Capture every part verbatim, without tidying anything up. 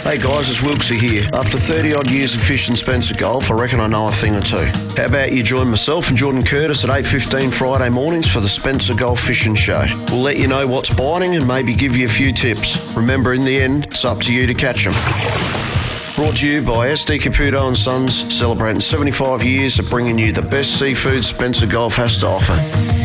Hey guys, it's Wilkesy here. After thirty odd years of fishing Spencer Gulf, I reckon I know a thing or two. How about you join myself and Jordan Curtis at eight fifteen Friday mornings for the Spencer Gulf Fishing Show. We'll let you know what's biting and maybe give you a few tips. Remember, in the end, it's up to you to catch them. Brought to you by S D Caputo and Sons, celebrating seventy-five years of bringing you the best seafood Spencer Gulf has to offer.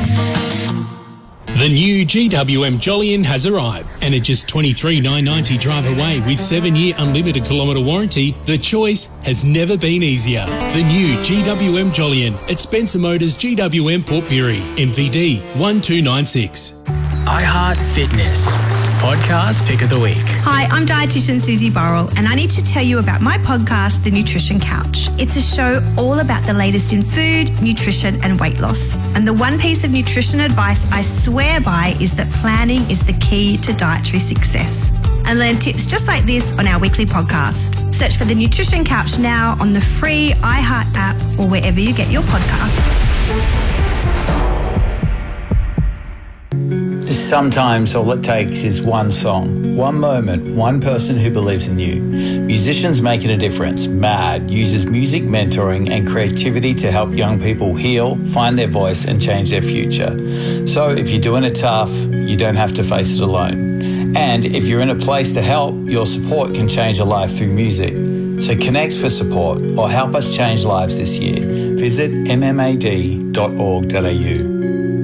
The new G W M Jolyon has arrived, and at just twenty-three thousand nine hundred ninety dollars drive away with seven-year unlimited kilometre warranty, the choice has never been easier. The new G W M Jolyon at Spencer Motors G W M Port Pirie, M V D one two nine six. iHeart Fitness, podcast pick of the week. Hi, I'm dietitian Susie Burrell, and I need to tell you about my podcast, The Nutrition Couch. It's a show all about the latest in food, nutrition, and weight loss. And the one piece of nutrition advice I swear by is that planning is the key to dietary success. And learn tips just like this on our weekly podcast. Search for The Nutrition Couch now on the free iHeart app or wherever you get your podcasts. Sometimes all it takes is one song, one moment, one person who believes in you. Musicians Making a Difference, MAD, uses music mentoring and creativity to help young people heal, find their voice and change their future. So if you're doing it tough, you don't have to face it alone. And if you're in a place to help, your support can change a life through music. So connect for support or help us change lives this year. Visit m m a d dot org dot a u.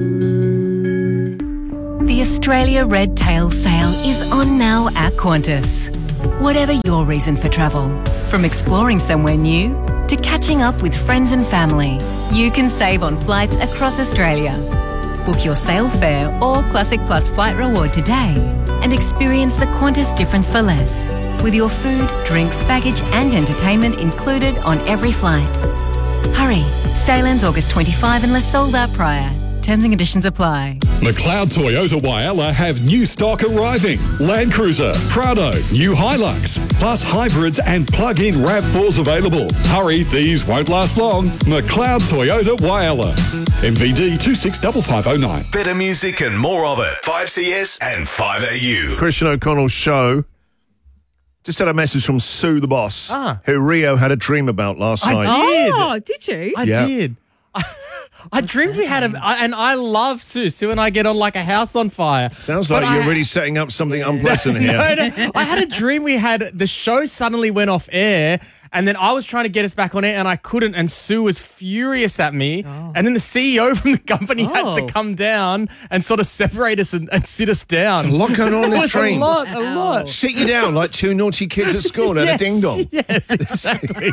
The Australia Red Tail Sale is on now at Qantas. Whatever your reason for travel, from exploring somewhere new to catching up with friends and family, you can save on flights across Australia. Book your sale fare or Classic Plus flight reward today and experience the Qantas difference for less, with your food, drinks, baggage and entertainment included on every flight. Hurry, sale ends August twenty-fifth unless sold out prior. Terms and conditions apply. McLeod Toyota Whyalla have new stock arriving. Land Cruiser, Prado, new Hilux, plus hybrids and plug-in RAV fours available. Hurry, these won't last long. McLeod Toyota Whyalla. M V D two six five five oh nine. Better music and more of it. five C S and five A U. Christian O'Connell's show. Just had a message from Sue the boss, ah. who Rio had a dream about last I night. Did. Oh, did you? I yeah. did. I dreamed we had a, and I love Sue. Sue and I get on like a house on fire. Sounds like but you're I, really setting up something unpleasant here. no, no, I had a dream we had, the show suddenly went off air, and then I was trying to get us back on air, and I couldn't, and Sue was furious at me. Oh. And then the C E O from the company oh. had to come down and sort of separate us and, and sit us down. There's a lot going on in this dream. A lot, a lot. Sit you down like two naughty kids at school yes, at a ding-dong. Yes, exactly.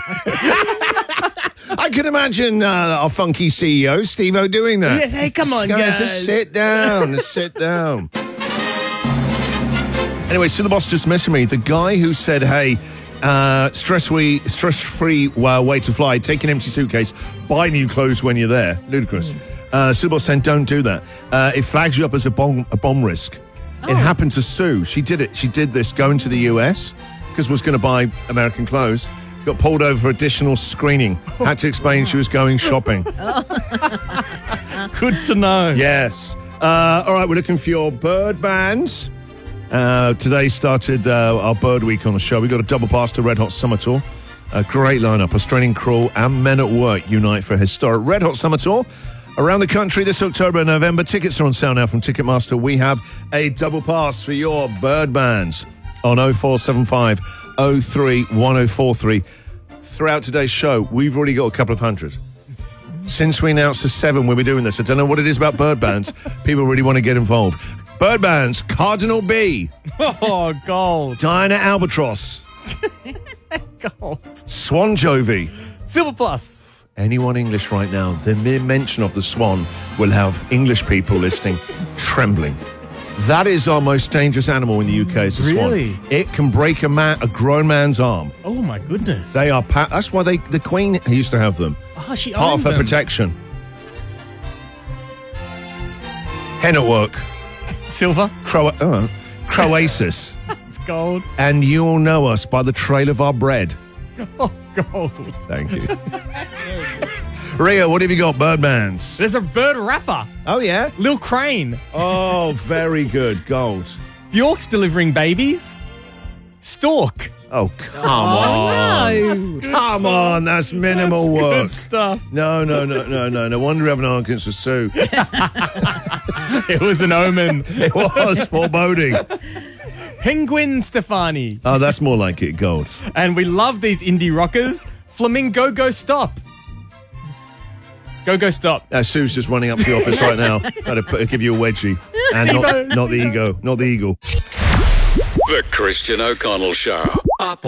I can imagine uh, our funky C E O, Steve-O, doing that. Yes, hey, come on, guys. guys. Just sit down. Just sit down. Anyway, so the boss just messaged me. The guy who said, hey, uh, stress-free stress-free uh, way to fly, take an empty suitcase, buy new clothes when you're there. Ludicrous. Mm. Uh, so the boss said, don't do that. Uh, it flags you up as a bomb, a bomb risk. Oh. It happened to Sue. She did it. She did this going to the U S because was going to buy American clothes. Got pulled over for additional screening. Had to explain she was going shopping. Good to know. Yes. Uh, all right, we're looking for your bird bands. Uh, today started uh, our bird week on the show. We got a double pass to Red Hot Summer Tour. A great lineup. Australian Crawl and Men at Work unite for a historic Red Hot Summer Tour around the country this October and November. Tickets are on sale now from Ticketmaster. We have a double pass for your bird bands on oh four seven five oh three one oh four three. Throughout today's show, we've already got a couple of hundred. Since we announced the seven we'll be doing this, I don't know what it is about bird bands. People really want to get involved. Bird bands, Cardinal B. Oh, gold. Diana Albatross. Gold. Swan Jovi. Silver Plus. Anyone English right now, the mere mention of the Swan will have English people listening trembling. That is our most dangerous animal in the U K, is the really? Swan. It can break a man, a grown man's arm. Oh, my goodness. They are, pa- that's why they, the Queen used to have them. Oh, she Part owned of her them. protection. Hen at Work. Silver. Cro- uh, Croasis. It's gold. And you'll know us by the trail of our bread. Oh, gold. Thank you. Rio, what have you got? Bird bands. There's a bird rapper. Oh, yeah? Lil Crane. Oh, very good. Gold. Bjork's delivering babies. Stork. Oh, come on. no. Come on, that's minimal That's work. good stuff. No, no, no, no, no. No wonder you have an argument for Sue. It was an omen. It was foreboding. Penguin Stefani. Oh, that's more like it, gold. And we love these indie rockers. Flamingo Go Stop. Go Go Stop. Uh, Sue's just running up to the office right now. Got to put, give you a wedgie. And not, not the ego. Not the eagle. The Christian O'Connell Show. Up